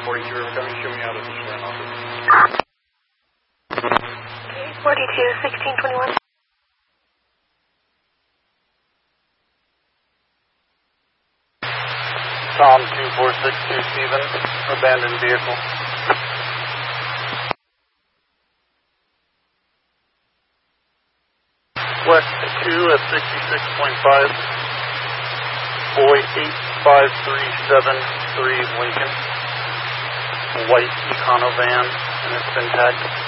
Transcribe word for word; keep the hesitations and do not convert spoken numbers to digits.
forty-two River County, show me out of the Sharon office. Okay, forty-two, sixteen twenty-one. Tom two four six two Stephen, abandoned vehicle. West two at sixty-six point five. Boy eight five three seven three Lincoln. White Econo van, and it's been tagged.